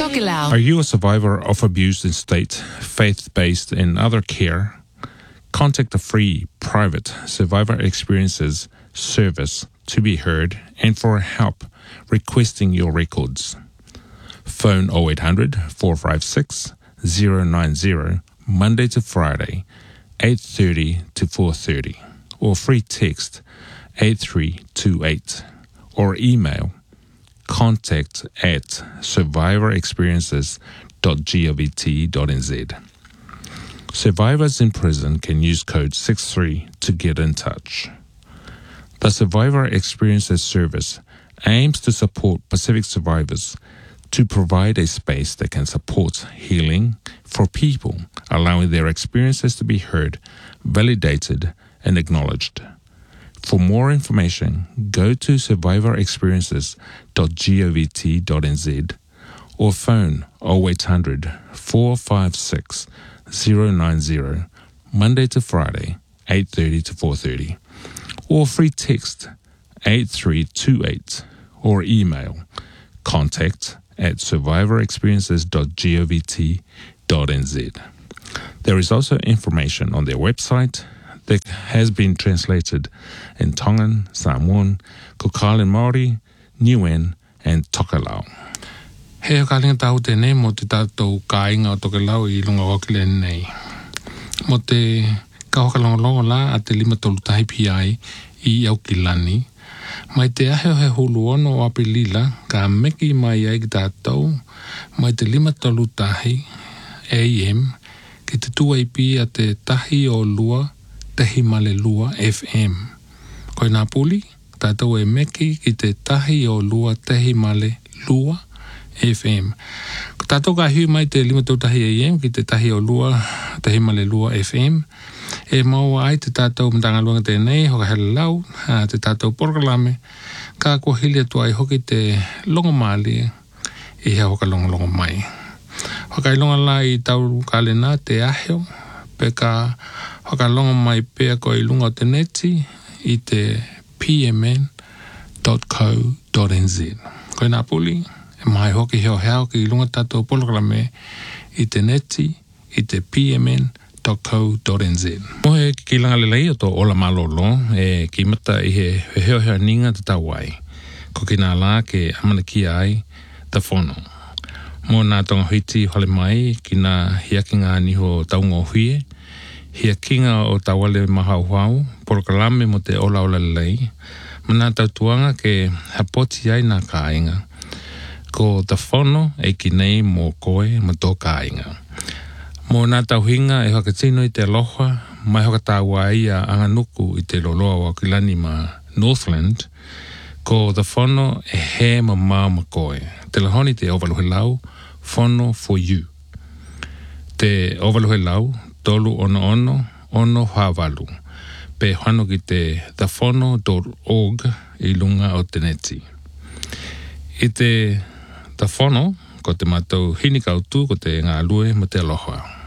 Tokelau. Are you a survivor of abuse in state, faith-based and other care? Contact a free, private Survivor Experiences service to be heard and for help requesting your records. Phone 0800 456 090 Monday to Friday, 8:30 to 4:30, or free text 8328, or email contact@survivorexperiences.govt.nz. Survivors in prison can use code 63 to get in touch. The Survivor Experiences Service aims to support Pacific survivors to provide a space that can support healing for people, allowing their experiences to be heard, validated, and acknowledged. For more information, go to survivorexperiences.govt.nz or phone 0800 456 090 Monday to Friday, 8:30 to 4:30, or free text 8328 or email contact@survivorexperiences.govt.nz. There is also information on their website that has been translated in Tongan, Samoan, Kukal Māori, Niuan, and Tokelau. He o kālinga tau tēnei mo te tātou kāinga o Tokelau I lunga wakile nei. Mo te kauhakalongolongo la a te 5 PI I Aukilani. Mai te aheo he hulu ono o Apelila ka meki mai ai ki tātou mai te 5 AM ki te tuaipi a te tahi o lua Tehi Male Lua FM. Koe nā puli, tātou e meki ki te tahi o lua Tehi Male Lua FM. Tātou ka hui mai te 5 AM ki te tahi o lua Tehi Male Lua FM. E maua ai te tātou mtangaluanga tēnei, hoka hele lau, te tātou porkalame, ka kua hili atua I hoki te longomali I hea hoka longo mai. Hoka I longa la I tau kālena te aheo, pe ka hoka longa mai pea ko I lunga o te neti I te pmn.co.nz. Koe nā puli, e mai hoki heo heo ki lunga tātou porkalame I te neti I te pmn.co.nz. Mohe ki langa lelei o tō ola malolo e ki mata I he heo heo ninga te tawai. Ko ki nā la ke amana ki ai te whono. Mō nā tonga huiti hole mai ki nā hiakinga niho taungo hui. Hiakinga o tawale mahauhau, porokalame mo te ola lelei. Mana tautuanga ke hapoti ai nā kāinga. Ko te whono e ki nei mō koe mo tō kāinga. Mō nā tauhinga e hakatino I te aloha, mai hakatāua ia anganuku I te loloa o Aukilani ma Northland, ko the whono e he ma koe. Te lahoni te ovaluhe lau, whono for you. Te ovaluhe lau, tolu ono havalu. Pe whano ki te thewhono.org I lunga o te neti. I te whono, ko te mātou hinikautu, ko te ngā lue mo te aloha.